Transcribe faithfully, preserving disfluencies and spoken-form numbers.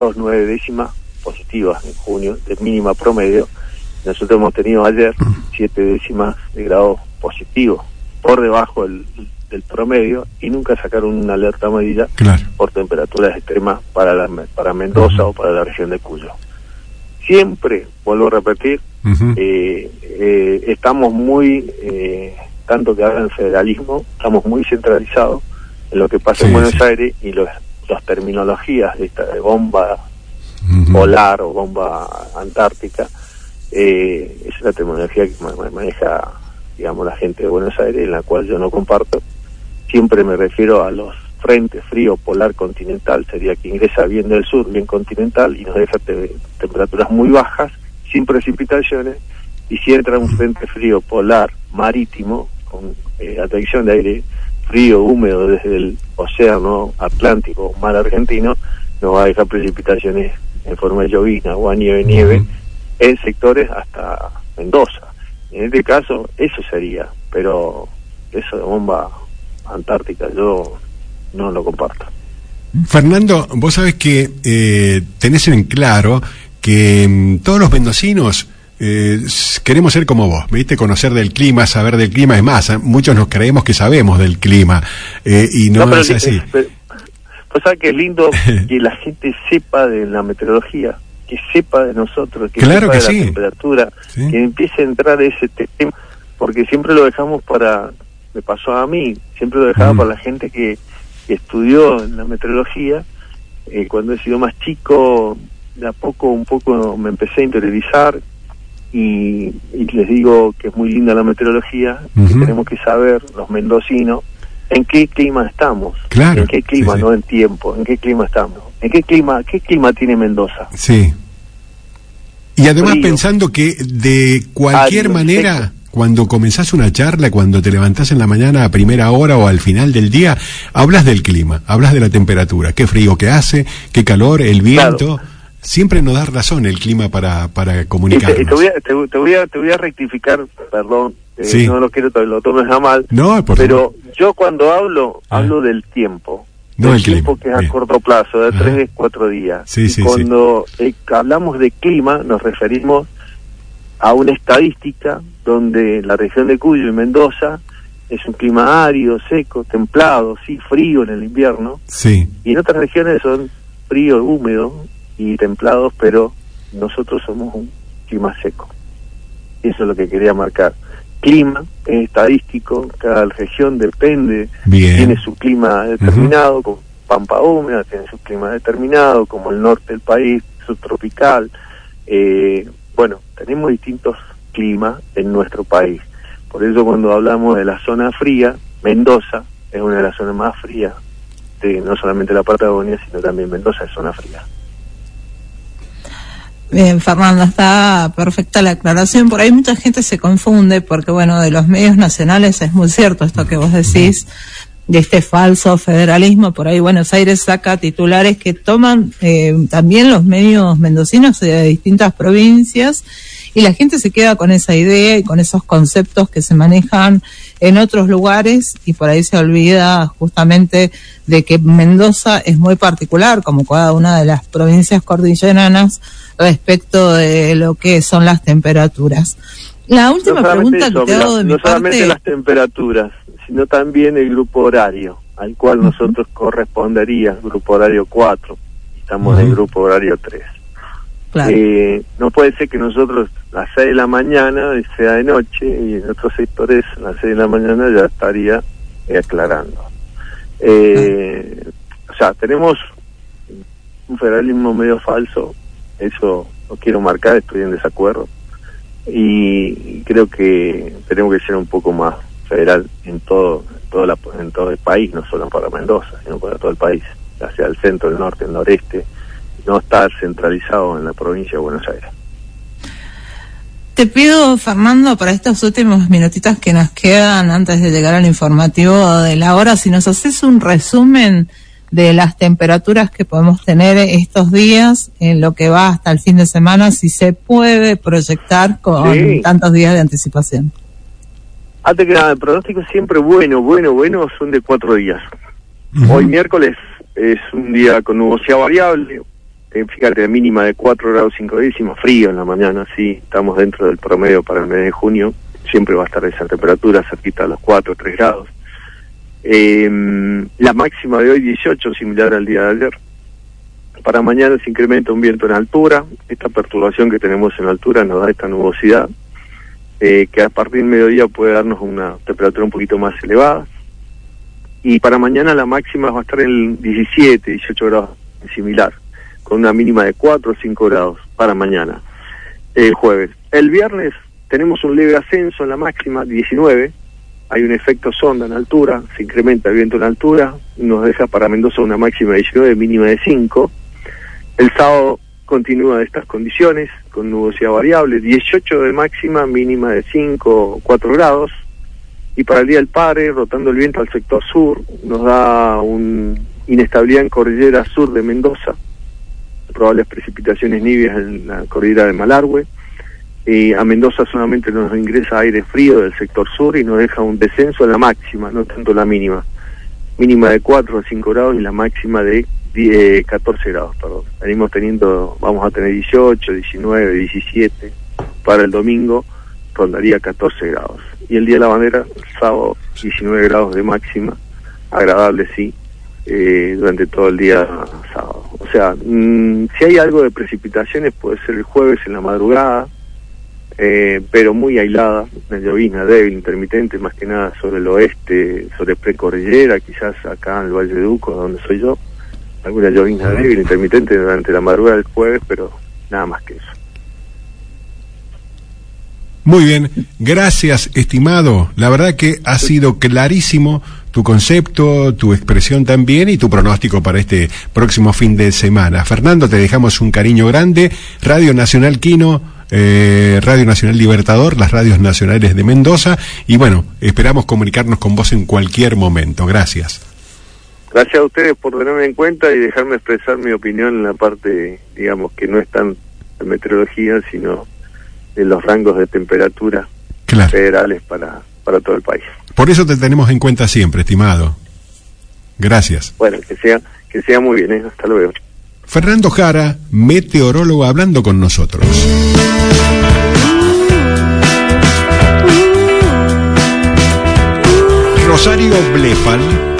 nueve décimas positivas en junio, de mínima promedio. Nosotros hemos tenido ayer siete décimas de grado positivo, por debajo del, del promedio, y nunca sacaron una alerta amarilla claro. por temperaturas extremas para la, para Mendoza uh-huh. o para la región de Cuyo. Siempre, vuelvo a repetir, uh-huh. eh, eh, estamos muy, eh, tanto que hablan federalismo, estamos muy centralizados en lo que pasa sí, en Buenos sí. Aires, y los, las terminologías de esta de bomba uh-huh. polar o bomba antártica, eh, es la terminología que maneja, digamos, la gente de Buenos Aires, en la cual yo no comparto. Siempre me refiero a los frentes frío polar continental, sería que ingresa bien del sur, bien continental, y nos deja te temperaturas muy bajas, sin precipitaciones, y si entra un frente frío polar marítimo, con eh, atracción de aire frío, húmedo desde el océano Atlántico o mar argentino, nos va a dejar precipitaciones en forma de llovizna o a nieve, nieve, uh-huh. en sectores hasta Mendoza. En este caso, eso sería, pero eso de bomba antártica, yo no lo comparto. Fernando, vos sabés que eh, tenés en claro que mm, todos los mendocinos eh, queremos ser como vos, ¿viste? Conocer del clima, saber del clima. Es más, ¿eh? Muchos nos creemos que sabemos del clima eh, y no, no es así. Pero, pues sabes que es lindo que la gente sepa de la meteorología, que sepa de nosotros, que claro sepa que de sí. la temperatura, sí. que empiece a entrar ese tema, porque siempre lo dejamos para, me pasó a mí, siempre lo dejaba mm. para la gente que, que estudió en la meteorología. Eh, cuando he sido más chico, de a poco, un poco me empecé a interiorizar, y, y les digo que es muy linda la meteorología, uh-huh. que tenemos que saber, los mendocinos, en qué clima estamos, claro, en qué clima, sí, sí. no en tiempo, en qué clima estamos, en qué clima, qué clima tiene Mendoza. Sí. Y además Frío, pensando que de cualquier árido, manera, seco. Cuando comenzás una charla, cuando te levantás en la mañana a primera hora o al final del día, hablas del clima, hablas de la temperatura, qué frío que hace, qué calor, el viento. Claro. Siempre nos da razón el clima para para comunicarnos. Y te, te, voy a, te, te voy a te voy a rectificar, perdón, eh, sí. no lo quiero que lo tomes a mal, no, por pero favor. Yo cuando hablo, ah. hablo del tiempo. No del el tiempo clima. que es Bien. a corto plazo, de Ajá. tres, cuatro días. Sí, y sí, cuando sí. Eh, hablamos de clima, nos referimos a una estadística donde la región de Cuyo y Mendoza es un clima árido, seco, templado, sí, frío en el invierno. Sí. Y en otras regiones son frío, húmedo y templados, pero nosotros somos un clima seco. Eso es lo que quería marcar. Clima es estadístico, cada región depende, Bien. tiene su clima determinado, uh-huh. como Pampa húmeda tiene su clima determinado, como el norte del país, subtropical. Eh, bueno, tenemos distintos climas en nuestro país. Por eso cuando hablamos de la zona fría, Mendoza es una de las zonas más frías, de no solamente la Patagonia, sino también Mendoza es zona fría. Bien, Fernanda, está perfecta la aclaración. Por ahí mucha gente se confunde porque, bueno, de los medios nacionales es muy cierto esto que vos decís, de este falso federalismo. Por ahí Buenos Aires saca titulares que toman eh, también los medios mendocinos de distintas provincias, y la gente se queda con esa idea y con esos conceptos que se manejan en otros lugares, y por ahí se olvida justamente de que Mendoza es muy particular, como cada una de las provincias cordilleranas, respecto de lo que son las temperaturas. La última no pregunta eso, que te hago de no mi solamente parte... las temperaturas, sino también el grupo horario, al cual uh-huh. nosotros correspondería, grupo horario cuatro, estamos uh-huh. en el grupo horario tres. Claro. Eh, no puede ser que nosotros a las seis de la mañana sea de noche, y en otros sectores a las seis de la mañana ya estaría eh, aclarando. Eh, uh-huh. O sea, tenemos un federalismo medio falso, eso lo quiero marcar, estoy en desacuerdo, y creo que tenemos que ser un poco más federal en todo, en todo, la, en todo el país, no solo para Mendoza, sino para todo el país, hacia el centro, el norte, el noreste, no estar centralizado en la provincia de Buenos Aires. Te pido, Fernando, para estos últimos minutitos que nos quedan antes de llegar al informativo de la hora, si nos haces un resumen de las temperaturas que podemos tener estos días, en lo que va hasta el fin de semana, si se puede proyectar con sí. tantos días de anticipación. Antes que nada, el pronóstico siempre bueno, bueno, bueno, son de cuatro días. Uh-huh. Hoy miércoles es un día con nubosidad variable, eh, fíjate, mínima de cuatro grados cinco décimos, frío en la mañana, sí, estamos dentro del promedio para el mes de junio, siempre va a estar esa temperatura cerquita a los cuatro o tres grados. Eh, la máxima de hoy dieciocho, similar al día de ayer. Para mañana se incrementa un viento en altura, esta perturbación que tenemos en altura nos da esta nubosidad, eh, que a partir del mediodía puede darnos una temperatura un poquito más elevada. Y para mañana la máxima va a estar en diecisiete, dieciocho grados, similar, con una mínima de cuatro o cinco grados para mañana, el jueves. El viernes tenemos un leve ascenso en la máxima, diecinueve, hay un efecto sonda en altura, se incrementa el viento en altura, nos deja para Mendoza una máxima de diecinueve, mínima de cinco. El sábado continúa de estas condiciones, con nubosidad variable, dieciocho de máxima, mínima de cinco o cuatro grados. Y para el Día del Padre, rotando el viento al sector sur, nos da una inestabilidad en cordillera sur de Mendoza, probables precipitaciones niveas en la cordillera de Malargüe. Y a Mendoza solamente nos ingresa aire frío del sector sur y nos deja un descenso en la máxima, no tanto la mínima. Mínima de cuatro a cinco grados y la máxima de diez, catorce grados, perdón. Venimos teniendo, vamos a tener dieciocho, diecinueve, diecisiete. Para el domingo rondaría catorce grados. Y el Día de la Bandera, el sábado, diecinueve grados de máxima, agradable, sí, eh, durante todo el día sábado. O sea, mmm, si hay algo de precipitaciones puede ser el jueves en la madrugada, eh, pero muy aislada, una llovizna débil, intermitente, más que nada sobre el oeste, sobre precordillera, quizás acá en el Valle de Uco, donde soy yo, alguna llovizna débil, intermitente durante la madrugada del jueves, pero nada más que eso. Muy bien, gracias, estimado. La verdad que ha sido clarísimo tu concepto, tu expresión también y tu pronóstico para este próximo fin de semana. Fernando, te dejamos un cariño grande. Radio Nacional Quino, eh, Radio Nacional Libertador, las radios nacionales de Mendoza, y bueno, esperamos comunicarnos con vos en cualquier momento. Gracias. Gracias a ustedes por tenerme en cuenta y dejarme expresar mi opinión en la parte, digamos, que no es tan de meteorología, sino de los rangos de temperatura claro. federales para, para todo el país. Por eso te tenemos en cuenta siempre, estimado. Gracias. Bueno, que sea, que sea muy bien, ¿eh? Hasta luego. Fernando Jara, meteorólogo, hablando con nosotros. Rosario Blefal